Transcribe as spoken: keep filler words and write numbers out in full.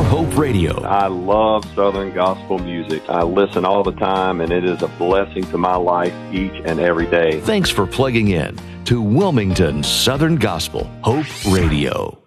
Hope Radio. I love Southern gospel music. I listen all the time, and it is a blessing to my life each and every day. Thanks for plugging in to Wilmington Southern Gospel Hope Radio.